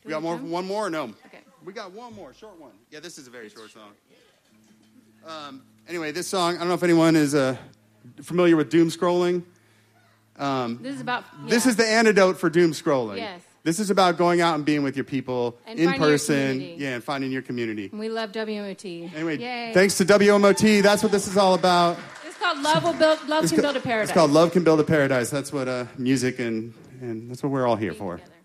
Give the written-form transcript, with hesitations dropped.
We got more. One more? Or no. Okay. We got one more, short one. Yeah, this is a very short song. Anyway, this song, I don't know if anyone is familiar with doom scrolling. This is about... Yeah. This is the antidote for doom scrolling. Yes. This is about going out and being with your people and in person. Yeah, and finding your community. And we love WMOT. Anyway, Yay. Thanks to WMOT. That's what this is all about. It's called Love Can Build a Paradise. It's called Love Can Build a Paradise. That's what music and that's what we're all here for. Together.